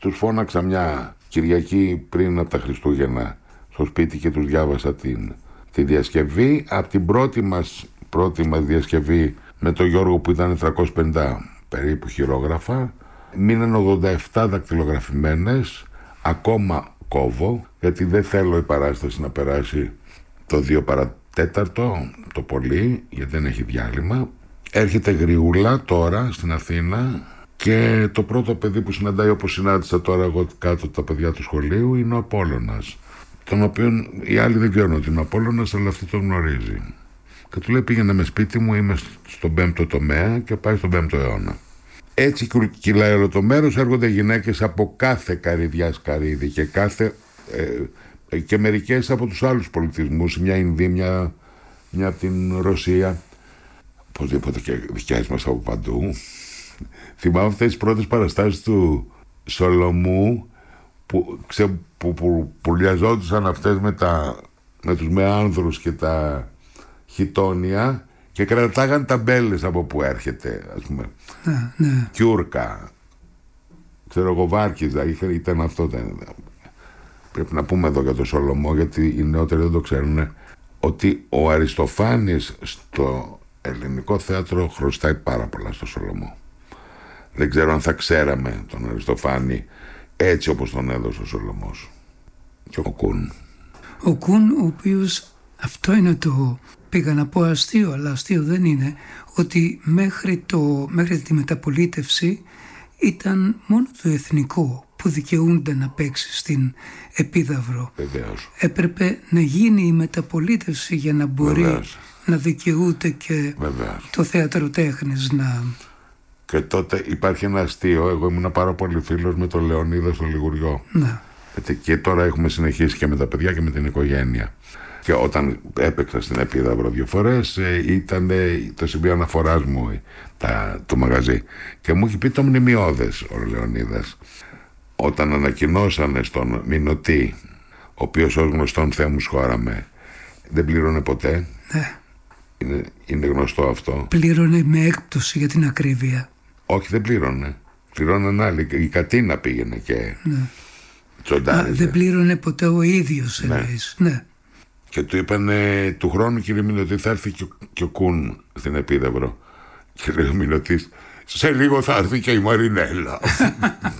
Τους φώναξα μια Κυριακή πριν από τα Χριστούγεννα στο σπίτι και τους διάβασα τη διασκευή. Από την πρώτη μας διασκευή με τον Γιώργο, που ήταν 350 περίπου χειρόγραφα, μείναν 87 δακτυλογραφημένες. Ακόμα κόβω, γιατί δεν θέλω η παράσταση να περάσει το 2 παρατέταρτο το πολύ, γιατί δεν έχει διάλειμμα. Έρχεται Γριούλα τώρα στην Αθήνα και το πρώτο παιδί που συναντάει, όπως συνάντησα τώρα εγώ κάτω τα παιδιά του σχολείου, είναι ο Απόλλωνας, τον οποίον οι άλλοι δεν ξέρουν ότι είναι ο Απόλλωνας, αλλά αυτή τον γνωρίζει. Και του λέει: πήγαινε με σπίτι μου, είμαι στον 5ο τομέα, και πάει στον 5ο αιώνα. Έτσι κυλάει όλο το μέρος, έρχονται γυναίκες από κάθε καρυδιά καρύδι και και μερικές από τους άλλους πολιτισμούς, μια Ινδία, μια από την Ρωσία, οπωσδήποτε και δικές μας από παντού. Θυμάμαι αυτές τις πρώτες παραστάσεις του Σολομού που πουλιαζόντουσαν αυτές με τους μεάνδρους και τα χιτόνια και κρατάγαν ταμπέλες από που έρχεται, ας πούμε. Ναι. Κιούρκα, ξέρω εγώ, Βάρκιζα, ήταν αυτό. Πρέπει να πούμε εδώ για το Σολομό, γιατί οι νεότεροι δεν το ξέρουν, ότι ο Αριστοφάνης στο ελληνικό θέατρο χρωστάει πάρα πολλά στο Σολομό. Δεν ξέρω αν θα ξέραμε τον Αριστοφάνη έτσι όπως τον έδωσε ο Σολομός. Και ο Κουν. Ο Κουν, ο οποίος, αυτό είναι το, πήγα να πω αστείο, αλλά αστείο δεν είναι, ότι μέχρι τη μεταπολίτευση ήταν μόνο το εθνικό που δικαιούνται να παίξει στην Επίδαυρο. Βεβαίως. Έπρεπε να γίνει η μεταπολίτευση για να μπορεί Βεβαίως. να δικαιούται και Βεβαίως. το θέατρο τέχνης να... Και τότε υπάρχει ένα αστείο, εγώ ήμουν πάρα πολύ φίλος με τον Λεωνίδα στο Λιγουριό. Ναι. Και τώρα έχουμε συνεχίσει και με τα παιδιά και με την οικογένεια. Και όταν έπαιξα στην Επίδαυρο 2 φορές, ήταν το σημείο αναφοράς μου το μαγαζί. Και μου είχε πει το μνημειώδες ο Λεωνίδας. Όταν ανακοινώσανε στον Μινωτή, ο οποίος ως γνωστόν Θεέ μου σχόραμε, δεν πλήρωνε ποτέ. Ναι. Είναι γνωστό αυτό. Πλήρωνε με έκπτωση, για την ακρίβεια. Όχι, δεν πλήρωνε. Πλήρωναν άλλοι. Η Κατίνα πήγαινε και τσοντάριζε. Δεν πλήρωνε ποτέ ο ίδιος, εννοείς. Ναι. Και του είπανε: του χρόνου, κύριε Μινωτή, θα έρθει και ο Κουν στην Επίδαυρο. Και λέει ο Μινωτής: σε λίγο θα έρθει και η Μαρινέλα.